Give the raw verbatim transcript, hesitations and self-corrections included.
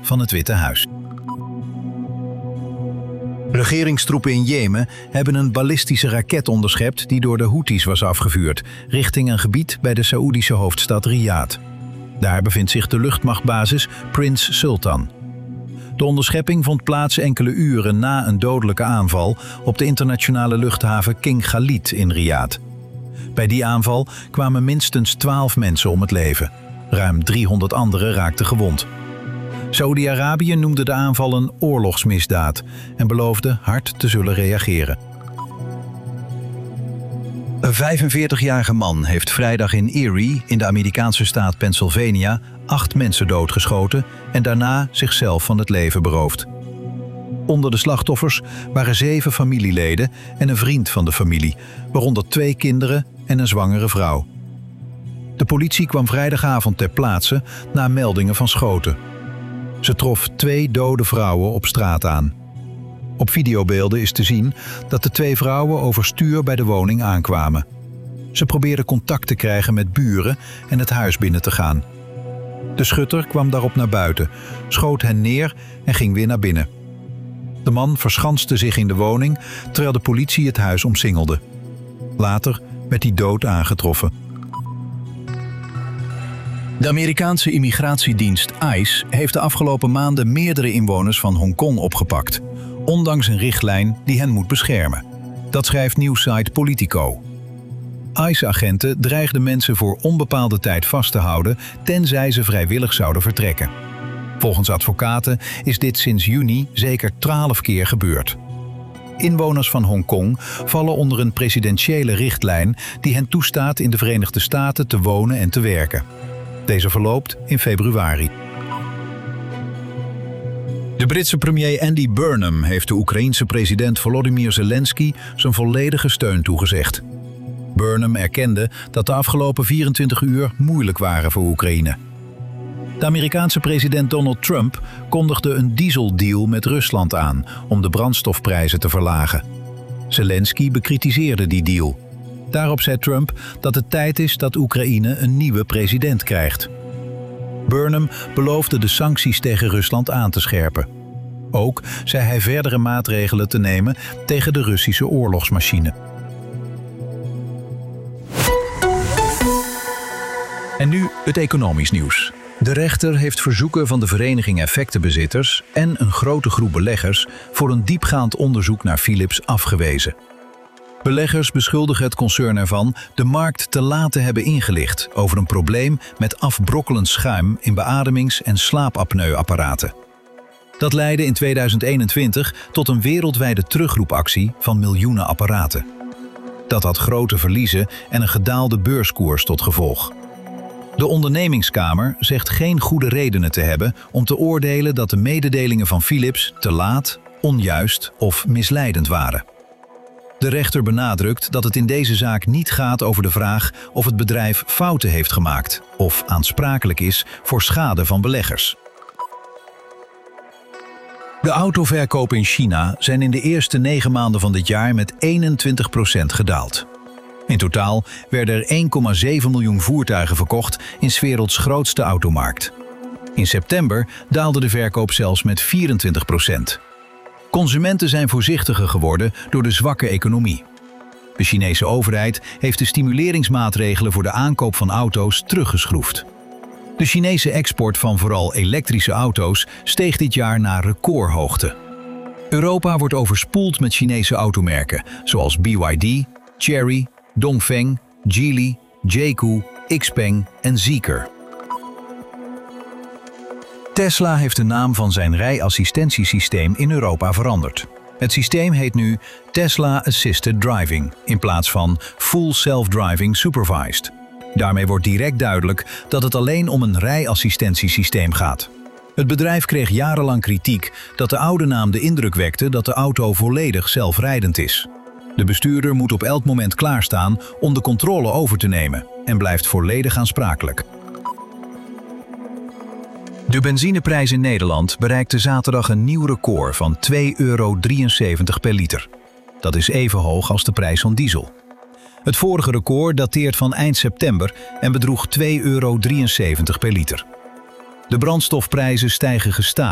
van het Witte Huis. Regeringstroepen in Jemen hebben een ballistische raket onderschept die door de Houthis was afgevuurd, richting een gebied bij de Saoedische hoofdstad Riyadh. Daar bevindt zich de luchtmachtbasis Prins Sultan. De onderschepping vond plaats enkele uren na een dodelijke aanval op de internationale luchthaven King Khalid in Riyadh. Bij die aanval kwamen minstens twaalf mensen om het leven. Ruim driehonderd anderen raakten gewond. Saoedi-Arabië noemde de aanval een oorlogsmisdaad en beloofde hard te zullen reageren. Een vijfenveertigjarige man heeft vrijdag in Erie, in de Amerikaanse staat Pennsylvania, acht mensen doodgeschoten en daarna zichzelf van het leven beroofd. Onder de slachtoffers waren zeven familieleden en een vriend van de familie, waaronder twee kinderen en een zwangere vrouw. De politie kwam vrijdagavond ter plaatse na meldingen van schoten. Ze trof twee dode vrouwen op straat aan. Op videobeelden is te zien dat de twee vrouwen overstuur bij de woning aankwamen. Ze probeerden contact te krijgen met buren en het huis binnen te gaan. De schutter kwam daarop naar buiten, schoot hen neer en ging weer naar binnen. De man verschanste zich in de woning terwijl de politie het huis omsingelde. Later werd hij dood aangetroffen. De Amerikaanse immigratiedienst ICE heeft de afgelopen maanden meerdere inwoners van Hongkong opgepakt, ondanks een richtlijn die hen moet beschermen. Dat schrijft nieuwssite Politico. ICE-agenten dreigden mensen voor onbepaalde tijd vast te houden, tenzij ze vrijwillig zouden vertrekken. Volgens advocaten is dit sinds juni zeker twaalf keer gebeurd. Inwoners van Hongkong vallen onder een presidentiële richtlijn die hen toestaat in de Verenigde Staten te wonen en te werken. Deze verloopt in februari. De Britse premier Andy Burnham heeft de Oekraïense president Volodymyr Zelensky zijn volledige steun toegezegd. Burnham erkende dat de afgelopen vierentwintig uur moeilijk waren voor Oekraïne. De Amerikaanse president Donald Trump kondigde een dieseldeal met Rusland aan om de brandstofprijzen te verlagen. Zelensky bekritiseerde die deal. Daarop zei Trump dat het tijd is dat Oekraïne een nieuwe president krijgt. Burnham beloofde de sancties tegen Rusland aan te scherpen. Ook zei hij verdere maatregelen te nemen tegen de Russische oorlogsmachine. En nu het economisch nieuws. De rechter heeft verzoeken van de vereniging effectenbezitters en een grote groep beleggers voor een diepgaand onderzoek naar Philips afgewezen. Beleggers beschuldigen het concern ervan de markt te laat te hebben ingelicht over een probleem met afbrokkelend schuim in beademings- en slaapapneuapparaten. Dat leidde in tweeduizend eenentwintig tot een wereldwijde terugroepactie van miljoenen apparaten. Dat had grote verliezen en een gedaalde beurskoers tot gevolg. De ondernemingskamer zegt geen goede redenen te hebben om te oordelen dat de mededelingen van Philips te laat, onjuist of misleidend waren. De rechter benadrukt dat het in deze zaak niet gaat over de vraag of het bedrijf fouten heeft gemaakt of aansprakelijk is voor schade van beleggers. De autoverkopen in China zijn in de eerste negen maanden van dit jaar met eenentwintig procent gedaald. In totaal werden er één komma zeven miljoen voertuigen verkocht in 's werelds grootste automarkt. In september daalde de verkoop zelfs met vierentwintig procent. Consumenten zijn voorzichtiger geworden door de zwakke economie. De Chinese overheid heeft de stimuleringsmaatregelen voor de aankoop van auto's teruggeschroefd. De Chinese export van vooral elektrische auto's steeg dit jaar naar recordhoogte. Europa wordt overspoeld met Chinese automerken zoals B Y D, Chery, Dongfeng, Geely, Jayco, Xpeng en Zeekr. Tesla heeft de naam van zijn rijassistentiesysteem in Europa veranderd. Het systeem heet nu Tesla Assisted Driving in plaats van Full Self-Driving Supervised. Daarmee wordt direct duidelijk dat het alleen om een rijassistentiesysteem gaat. Het bedrijf kreeg jarenlang kritiek dat de oude naam de indruk wekte dat de auto volledig zelfrijdend is. De bestuurder moet op elk moment klaarstaan om de controle over te nemen en blijft volledig aansprakelijk. De benzineprijs in Nederland bereikte zaterdag een nieuw record van twee euro drieënzeventig per liter. Dat is even hoog als de prijs van diesel. Het vorige record dateert van eind september en bedroeg twee euro drieënzeventig per liter. De brandstofprijzen stijgen gestaag.